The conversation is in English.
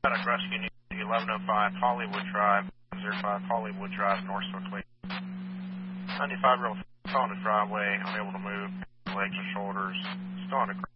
Paddock Rescue Unit 1105 Hollywood Drive, 05 Hollywood Drive, North Cleveland. 95-year-old on the driveway, unable to move, legs and shoulders, still on the ground.